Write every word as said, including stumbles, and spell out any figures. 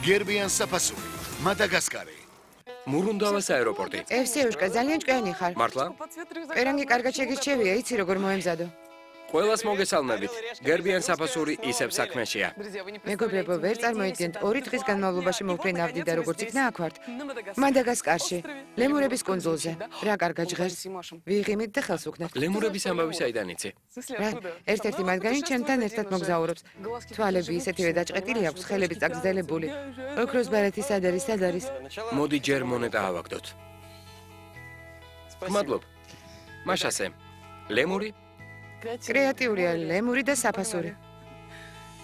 გერბიან საფასური, მადაგასკარი. მურუნდავას აეროპორტი. ევსეუშკა, ძალიან ჭკვიანი ხარ. მართლა? პერანგი კარგად შეგირჩევია, იცი როგორ მოემზადო. ყველას მოგესალმებით. გერბიან საფასური ისევ საქმეშია. მეგობრებო, ვერ წარმოიდგენთ, ორი დღის განმავლობაში მოვფრენავდი და როგორც იქნა აქ ვართ. მადაგასკარში, ლემურების კუნძულზე. რა კარგად ჟღერს. ვიღიმით და ხელს ვუქნებთ. ლემურების ამბავი საიდან იცი? რა, ერთ-ერთი მათგანი ჩემთან ერთად მოგზაურობს. თვალები ისეთივე დაჭყეტილი აქვს, ხელები წაგრძელებული. ოქროს ბარათი სად არის, სად არის? მოდი ჯერ მონეტა ავაგდოთ. მადლობ. მაშასე. ლემური? კრეატიულია, ლემური და საფასური.